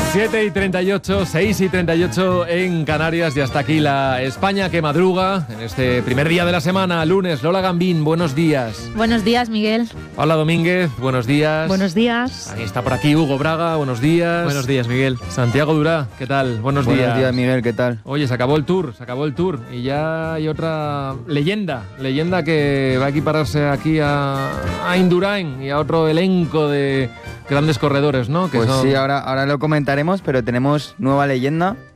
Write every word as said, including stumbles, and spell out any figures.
siete y treinta y ocho, seis y treinta y ocho en Canarias y hasta aquí la España que madruga en este primer día de la semana, lunes. Lola Gambín, buenos días. Buenos días, Miguel. Paula Domínguez, buenos días. Buenos días. Ahí está por aquí Hugo Braga, buenos días. Buenos días, Miguel. Santiago Durá, ¿qué tal? Buenos, buenos días. Buenos días, Miguel, ¿qué tal? Oye, se acabó el tour, se acabó el tour y ya hay otra leyenda, leyenda que va a equipararse aquí a, a Indurain y a otro elenco de grandes corredores, ¿no? Que pues son... sí, ahora, ahora lo comentaremos, pero tenemos nueva leyenda